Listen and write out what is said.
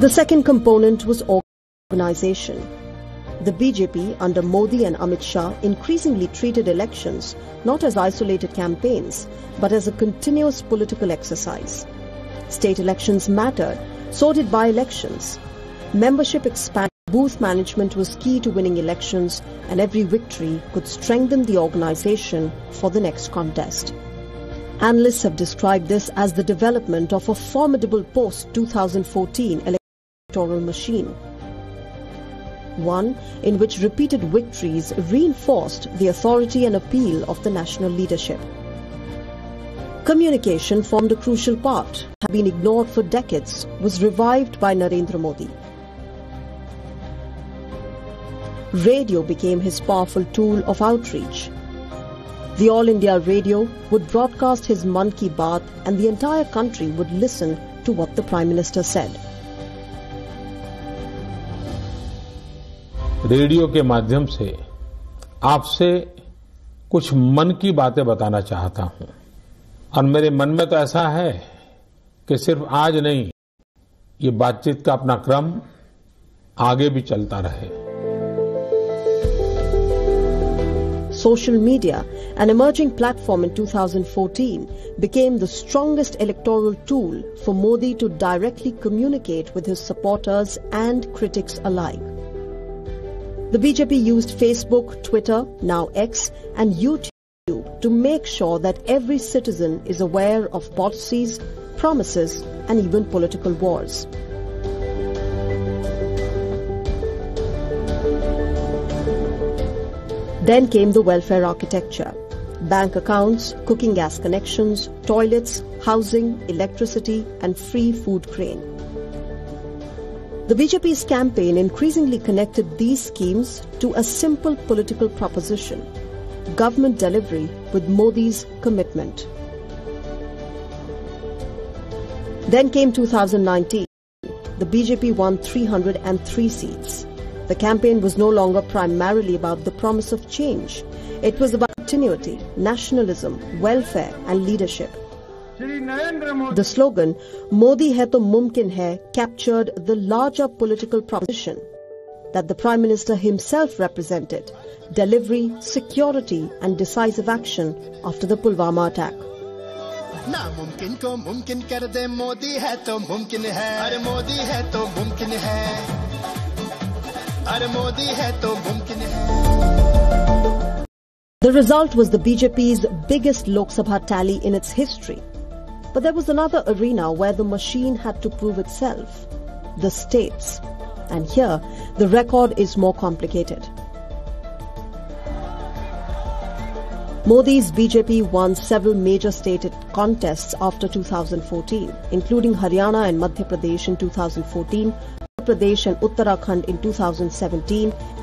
The second component was organization. The BJP under Modi and Amit Shah increasingly treated elections not as isolated campaigns but as a continuous political exercise. State elections mattered, so did by-elections. Membership expanded, booth management was key to winning elections, and every victory could strengthen the organization for the next contest. Analysts have described this as the development of a formidable post-2014 electoral machine, one in which repeated victories reinforced the authority and appeal of the national leadership. Communication formed a crucial part, had been ignored for decades, was revived by Narendra Modi. Radio became his powerful tool of outreach. The All India Radio would broadcast his Mann Ki Baat and the entire country would listen to what the Prime Minister said. Radio के माध्यम से आपसे कुछ मन की बातें बताना चाहता हूं और मेरे मन में तो ऐसा है कि सिर्फ आज नहीं, ये बातचीत का अपना क्रम आगे भी चलता रहे. Social media, an emerging platform in 2014, became the strongest electoral tool for Modi to directly communicate with his supporters and critics alike. The BJP used Facebook, Twitter, now X, and YouTube to make sure that every citizen is aware of policies, promises, and even political wars. Then came the welfare architecture. Bank accounts, cooking gas connections, toilets, housing, electricity, and free food grain. The BJP's campaign increasingly connected these schemes to a simple political proposition: government delivery with Modi's commitment. Then came 2019. The BJP won 303 seats. The campaign was no longer primarily about the promise of change. It was about continuity, nationalism, welfare, and leadership. The slogan, Modi hai to mumkin hai, captured the larger political proposition that the Prime Minister himself represented: delivery, security, and decisive action after the Pulwama attack. नामुमकिन को मुमकिन कर दे, मोदी है तो मुमकिन है, अरे मोदी है तो मुमकिन है, अरे मोदी है तो मुमकिन है. The result was the BJP's biggest Lok Sabha tally in its history. But there was another arena where the machine had to prove itself: the states. And here, the record is more complicated. Modi's BJP won several major state contests after 2014, including Haryana and Madhya Pradesh in 2014, Uttar Pradesh and Uttarakhand in 2017,